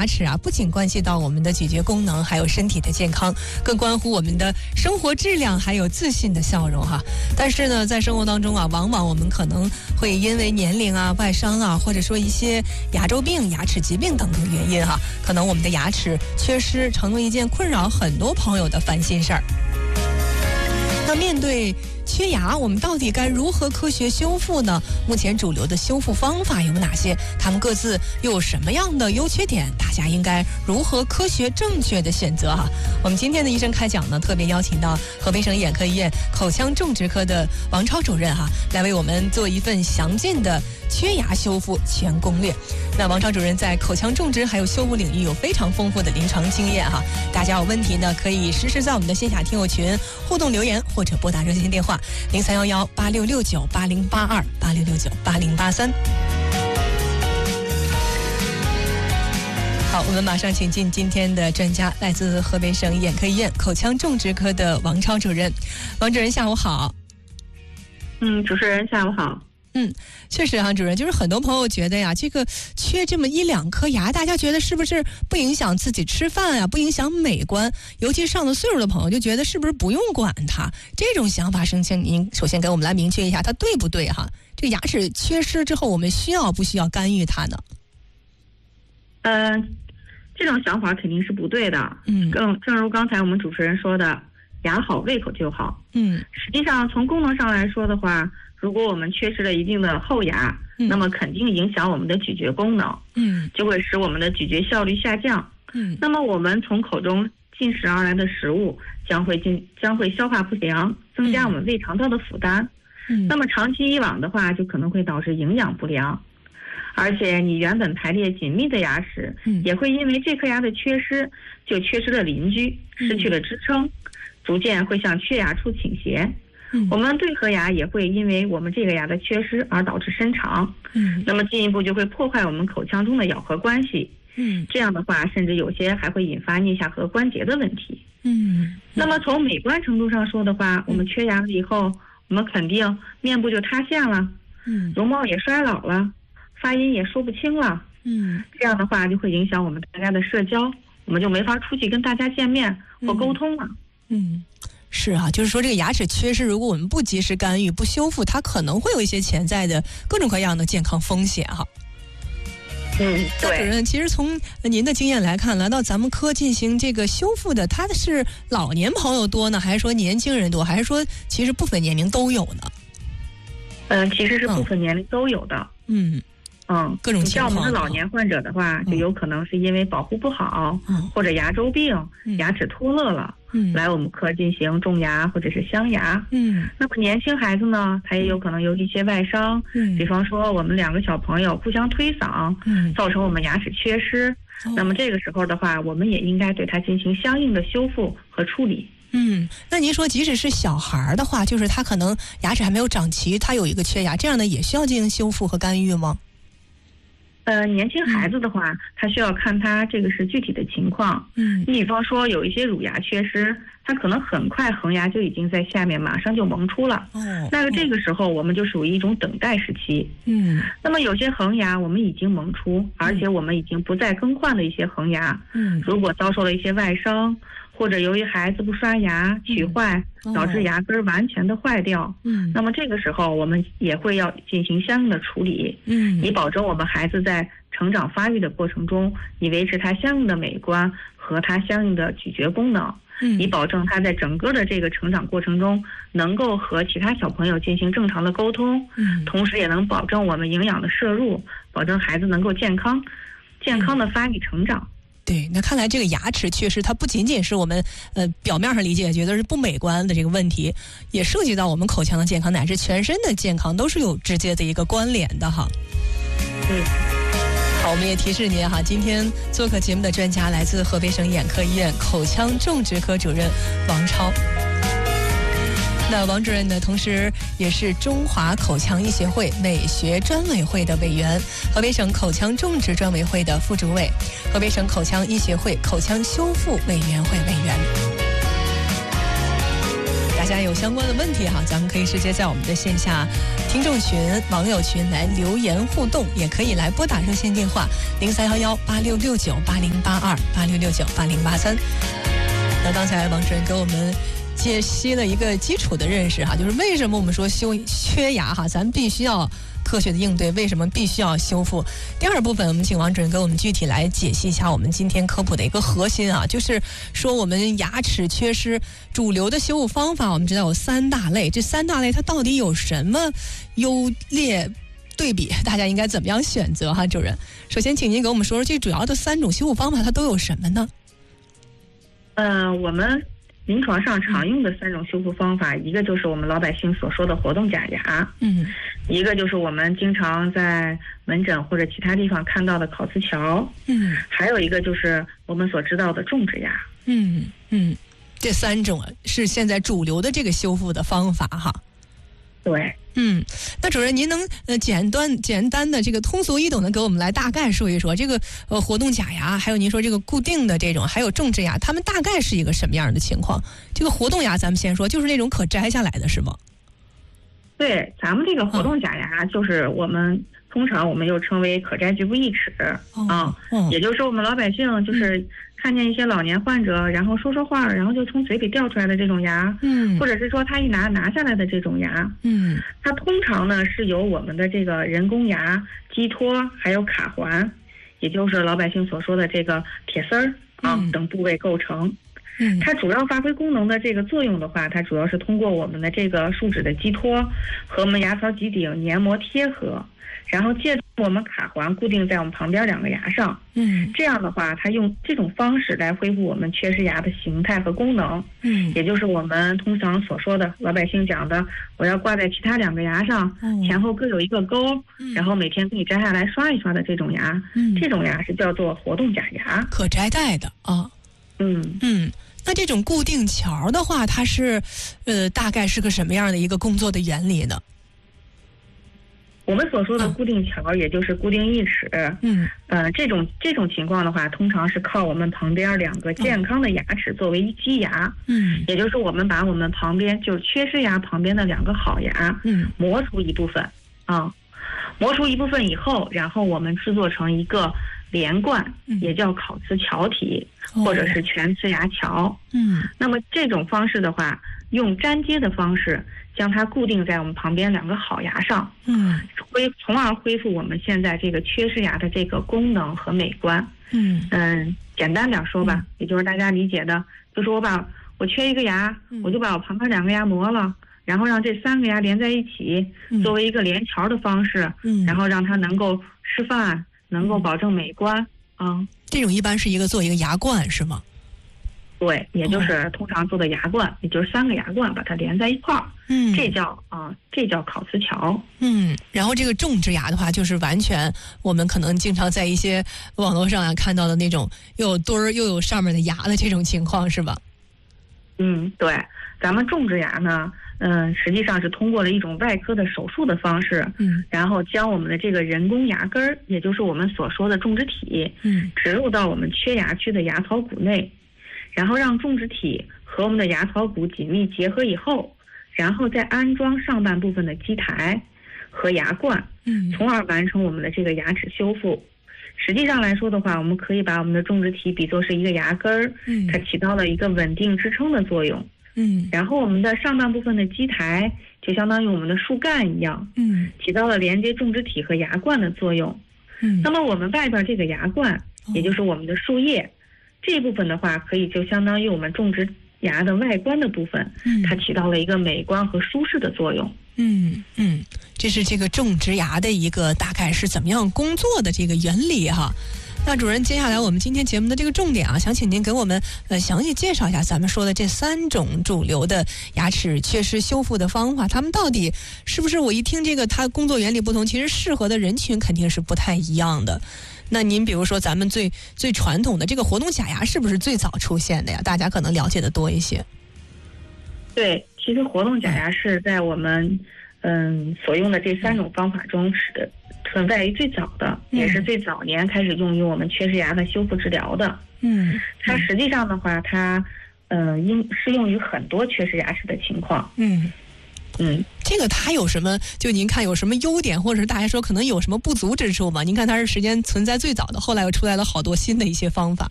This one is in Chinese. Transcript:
牙齿啊，不仅关系到我们的咀嚼功能，还有身体的健康，更关乎我们的生活质量，还有自信的笑容哈。但是呢，在生活当中啊，往往我们可能会因为年龄啊、外伤啊，或者说一些牙周病、牙齿疾病等等原因哈，可能我们的牙齿缺失成为一件困扰很多朋友的烦心事儿。那面对缺牙，我们到底该如何科学修复呢？目前主流的修复方法有哪些？它们各自又有什么样的优缺点？大家应该如何科学正确的选择哈？我们今天的医生开讲呢，特别邀请到河北省眼科医院口腔种植科的王超主任哈，来为我们做一份详尽的缺牙修复全攻略。那王超主任在口腔种植还有修复领域有非常丰富的临床经验哈，大家有问题呢，可以实时在我们的线下听友群互动留言，或者拨打热线电话03118669808286698083。好，我们马上请进今天的专家，来自河北省眼科医院口腔种植科的王超主任。王主任下午好。 主持人下午好。 确实哈，主任，就是很多朋友觉得呀，这个缺这么一两颗牙，大家觉得是不是不影响自己吃饭呀，不影响美观？尤其上了岁数的朋友就觉得是不是不用管它？这种想法，请您首先给我们来明确一下，它对不对哈？这个牙齿缺失之后，我们需要不需要干预它呢？ 这种想法肯定是不对的。正如刚才我们主持人说的，牙好胃口就好。实际上从功能上来说的话，如果我们缺失了一定的后牙，那么肯定影响我们的咀嚼功能，就会使我们的咀嚼效率下降。那么我们从口中进食而来的食物将会消化不良，增加我们胃肠道的负担。那么长期以往的话，就可能会导致营养不良。而且你原本排列紧密的牙齿，也会因为这颗牙的缺失，就缺失了邻居，失去了支撑，逐渐会向缺牙处倾斜。我们对颌牙也会因为我们这个牙的缺失而导致伸长，那么进一步就会破坏我们口腔中的咬合关系。这样的话，甚至有些还会引发颞下颌关节的问题。那么从美观程度上说的话，我们缺牙了以后，我们肯定面部就塌陷了，容貌也衰老了，发音也说不清了。这样的话就会影响我们大家的社交，我们就没法出去跟大家见面或沟通了。 是啊，就是说这个牙齿缺失，如果我们不及时干预、不修复，它可能会有一些潜在的各种各样的健康风险哈。 对。 主任，其实从您的经验来看，来到咱们科进行这个修复的，他是老年朋友多呢，还是说年轻人多，还是说其实部分年龄都有呢？ 其实是部分年龄都有的。 各种情况。 像我们的老年患者的话，就有可能是因为保护不好，或者牙周病、牙齿脱落了，来我们科进行种牙或者是镶牙。那么年轻孩子呢，他也有可能有一些外伤，比方说我们两个小朋友互相推搡，造成我们牙齿缺失。那么这个时候的话，我们也应该对它进行相应的修复和处理。 那您说，即使是小孩的话，就是他可能牙齿还没有长齐，他有一个缺牙，这样的也需要进行修复和干预吗？ 年轻孩子的话，他需要看他这个是具体的情况。你比方说有一些乳牙缺失，他可能很快恒牙就已经在下面马上就萌出了。那这个时候我们就属于一种等待时期。那么有些恒牙我们已经萌出，而且我们已经不再更换的一些恒牙，如果遭受了一些外伤，或者由于孩子不刷牙龋坏，导致牙根完全的坏掉，那么这个时候我们也会要进行相应的处理，以保证我们孩子在成长发育的过程中，以维持他相应的美观和他相应的咀嚼功能，以保证他在整个的这个成长过程中能够和其他小朋友进行正常的沟通，同时也能保证我们营养的摄入，保证孩子能够健康的发育成长。 对，那看来这个牙齿缺失，它不仅仅是我们表面上理解觉得是不美观的这个问题，也涉及到我们口腔的健康乃至全身的健康，都是有直接的一个关联的哈。好，我们也提示您哈，今天做客节目的专家来自河北省眼科医院口腔种植科主任王超。那王主任呢，同时也是中华口腔医协会美学专委会的委员，河北省口腔种植专委会的副主委，河北省口腔医协会口腔修复委员会委员。大家家有相关的问题哈，咱们可以直接在我们的线下听众群、网友群来留言互动，也可以来拨打热线电话03118669808286698083。那刚才王主任给我们解析了一个基础的认识哈，就是为什么我们说缺牙哈，咱必须要科学的应对，为什么必须要修复。第二部分我们请王主任给我们具体来解析一下我们今天科普的一个核心啊，就是说我们牙齿缺失主流的修复方法，我们知道有3大类，这3大类它到底有什么优劣对比，大家应该怎么样选择哈？主任，首先请您给我们说说最主要的3种修复方法它都有什么呢？ 我们临床上常用的3种修复方法，一个就是我们老百姓所说的活动假牙，一个就是我们经常在门诊或者其他地方看到的烤瓷桥，还有一个就是我们所知道的种植牙。 这3种是现在主流的这个修复的方法哈。 对。 那主任您能简单的这个通俗易懂的给我们来大概说一说这个活动假牙，还有您说这个固定的这种，还有种植牙，它们大概是一个什么样的情况？这个活动牙咱们先说，就是那种可摘下来的是吗？ 对，咱们这个活动假牙就是通常我们又称为可摘局部义齿也就是我们老百姓就是看见一些老年患者，然后说话，然后就从嘴里掉出来的这种牙，或者是说他一拿下来的这种牙，它通常呢是由我们的这个人工牙、基托还有卡环，也就是老百姓所说的这个铁丝儿等部位构成。它主要发挥功能的这个作用的话，它主要是通过我们的这个树脂的基托和我们牙槽基顶黏膜贴合，然后借助我们卡环固定在我们旁边2个牙上。这样的话，它用这种方式来恢复我们缺失牙的形态和功能。也就是我们通常所说的老百姓讲的，我要挂在其他2个牙上，前后各有一个钩，然后每天可以摘下来刷一刷的这种牙。这种牙是叫做活动假牙， 可摘戴的啊。那这种固定桥的话，它是大概是个什么样的一个工作的原理呢？ 我们所说的固定桥，也就是固定义齿，这种情况的话，通常是靠我们旁边2个健康的牙齿作为基牙，也就是我们把我们旁边就是缺失牙旁边的2个好牙，磨出一部分磨出一部分以后，然后我们制作成一个连贯，也叫烤瓷桥体，或者是全瓷牙桥。那么这种方式的话，用粘接的方式将它固定在我们旁边2个好牙上，从而恢复我们现在这个缺失牙的这个功能和美观。简单点说吧，也就是大家理解的，就是我缺一个牙，我就把我旁边2个牙磨了，然后让这3个牙连在一起，作为一个连桥的方式，然后让它能够吃饭，能够保证美观这种一般是做一个牙冠是吗？ 对，也就是通常做的牙冠，也就是3个牙冠把它连在一块儿，这叫烤瓷桥。然后这个种植牙的话，就是完全我们可能经常在一些网络上看到的那种又有墩儿又有上面的牙的这种情况是吧？对，咱们种植牙呢，实际上是通过了一种外科的手术的方式，然后将我们的这个人工牙根儿，也就是我们所说的种植体，植入到我们缺牙区的牙槽骨内，然后让种植体和我们的牙槽骨紧密结合以后，然后再安装上半部分的基台和牙冠，从而完成我们的这个牙齿修复。实际上来说的话，我们可以把我们的种植体比作是一个牙根儿，它起到了一个稳定支撑的作用。然后我们的上半部分的基台就相当于我们的树干一样，起到了连接种植体和牙冠的作用。那么我们外边这个牙冠，也就是我们的树叶，这部分的话，可以就相当于我们种植牙的外观的部分，它起到了一个美观和舒适的作用。 这是这个种植牙的一个大概是怎么样工作的这个原理哈。那主任，接下来我们今天节目的这个重点想请您给我们详细介绍一下咱们说的这3种主流的牙齿缺失修复的方法，它们到底是不是我一听这个它工作原理不同，其实适合的人群肯定是不太一样的。那您比如说咱们最传统的这个活动假牙是不是最早出现的呀？大家可能了解的多一些。 对，其实活动假牙是在我们所用的这3种方法中存在于最早的，也是最早年开始用于我们缺失牙的修复治疗的。它实际上的话，它适用于很多缺失牙齿的情况。 这个它有什么？就您看有什么优点，或者是大家说可能有什么不足之处吗？您看它是时间存在最早的，后来又出来了好多新的一些方法。